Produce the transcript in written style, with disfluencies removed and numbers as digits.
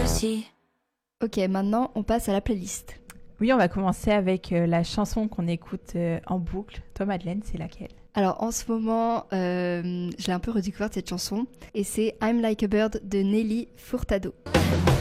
aussi. Ok, maintenant on passe à la playlist. Oui, on va commencer avec la chanson qu'on écoute en boucle. Toi, Madeleine, c'est laquelle? Alors en ce moment, je l'ai un peu redécouverte cette chanson et c'est I'm Like a Bird de Nelly Furtado.